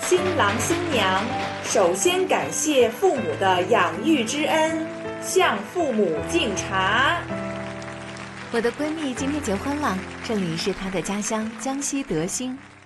新郎新娘首先感谢父母的养育之恩，向父母敬茶。 我的闺蜜今天结婚了，这里是她的家乡江西德兴。